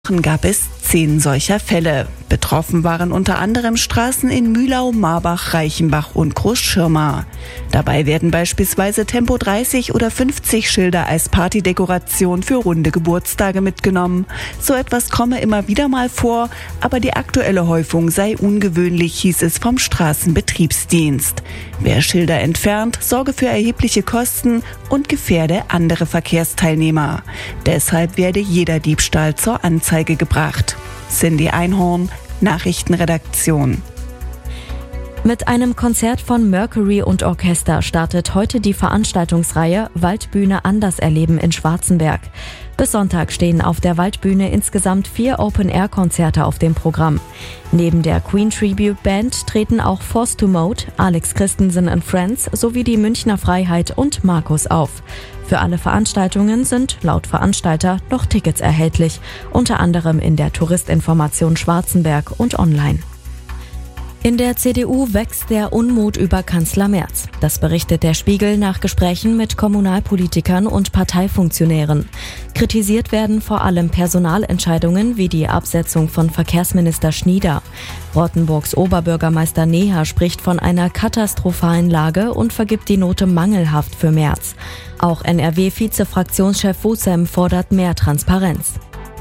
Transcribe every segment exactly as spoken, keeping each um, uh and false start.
gab es zehn solcher Fälle. Betroffen waren unter anderem Straßen in Mühlau, Marbach, Reichenbach und Großschirma. Dabei werden beispielsweise Tempo dreißig oder fünfzig Schilder als Partydekoration für runde Geburtstage mitgenommen. So etwas komme immer wieder mal vor, aber die aktuelle Häufung sei ungewöhnlich, hieß es vom Straßenbetriebsdienst. Wer Schilder entfernt, sorge für erhebliche Kosten und gefährde andere Verkehrsteilnehmer. Deshalb werde jeder Diebstahl zur Anzeige gebracht. Cindy Einhorn, Nachrichtenredaktion. Mit einem Konzert von Mercury und Orchester startet heute die Veranstaltungsreihe Waldbühne anders erleben in Schwarzenberg. Bis Sonntag stehen auf der Waldbühne insgesamt vier Open-Air-Konzerte auf dem Programm. Neben der Queen Tribute Band treten auch Force to Mode, Alex Christensen and Friends sowie die Münchner Freiheit und Markus auf. Für alle Veranstaltungen sind laut Veranstalter noch Tickets erhältlich, unter anderem in der Touristinformation Schwarzenberg und online. In der C D U wächst der Unmut über Kanzler Merz. Das berichtet der Spiegel nach Gesprächen mit Kommunalpolitikern und Parteifunktionären. Kritisiert werden vor allem Personalentscheidungen wie die Absetzung von Verkehrsminister Schnieder. Rottenburgs Oberbürgermeister Neher spricht von einer katastrophalen Lage und vergibt die Note mangelhaft für Merz. Auch N R W-Vize-Fraktionschef Wussem fordert mehr Transparenz.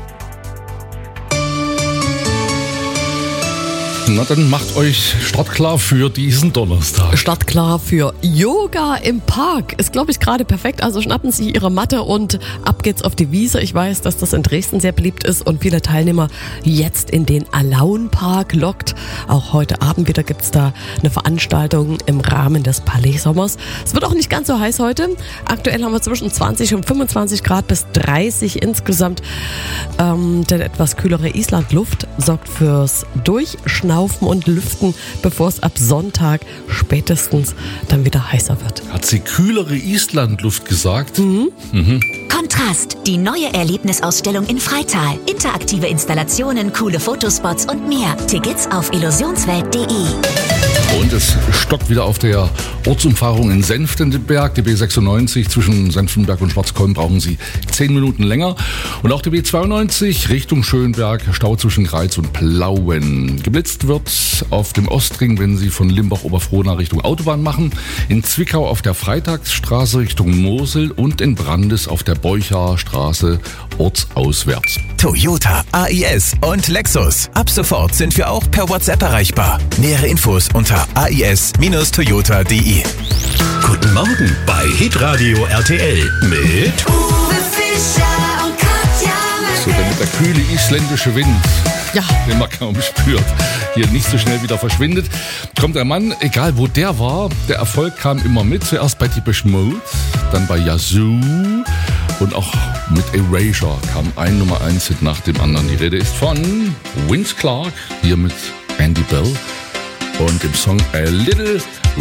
Na, dann macht euch startklar für diesen Donnerstag. Startklar für Yoga im Park. Ist, glaube ich, gerade perfekt. Also schnappen Sie Ihre Matte und ab geht's auf die Wiese. Ich weiß, dass das in Dresden sehr beliebt ist und viele Teilnehmer jetzt in den Alaun-Park lockt. Auch heute Abend wieder gibt's da eine Veranstaltung im Rahmen des Palais-Sommers. Es wird auch nicht ganz so heiß heute. Aktuell haben wir zwischen zwanzig und fünfundzwanzig Grad bis dreißig insgesamt. Ähm, denn etwas kühlere Islandluft sorgt fürs Durchschnaufen und Lüften, bevor es ab Sonntag spätestens dann wieder heißer wird. Hat sie kühlere Islandluft gesagt? Mhm. Mhm. Kontrast, die neue Erlebnisausstellung in Freital. Interaktive Installationen, coole Fotospots und mehr. Tickets auf illusionswelt punkt de. Und es stockt wieder auf der Ortsumfahrung in Senftenberg. Die B sechsundneunzig zwischen Senftenberg und Schwarzkolm brauchen Sie zehn Minuten länger. Und auch die B zweiundneunzig Richtung Schönberg, Stau zwischen Greiz und Plauen. Geblitzt wird auf dem Ostring, wenn Sie von Limbach-Oberfrohna Richtung Autobahn machen. In Zwickau auf der Freitagsstraße Richtung Mosel und in Brandes auf der Beuchaer Straße ortsauswärts. Toyota, A I S und Lexus. Ab sofort sind wir auch per WhatsApp erreichbar. Nähere Infos unter a i s Bindestrich toyota punkt de. Guten Morgen bei Hitradio R T L mit Uwe Fischer und Katja Möller. So, damit der kühle isländische Wind, Ja. den man kaum spürt, hier nicht so schnell wieder verschwindet, kommt ein Mann, egal wo der war, der Erfolg kam immer mit. Zuerst bei Depeche Mode, dann bei Yazoo und auch mit Erasure kam ein Nummer eins Hit nach dem anderen. Die Rede ist von Vince Clarke, hier mit Andy Bell und im Song A Little